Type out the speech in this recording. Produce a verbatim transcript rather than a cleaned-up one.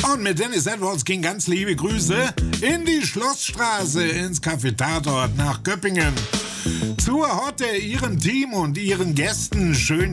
Und mit Dennis Edwards ging ganz liebe Grüße in die Schlossstraße, ins Café Tatort nach Göppingen. Zur Hotte, ihrem Team und ihren Gästen schön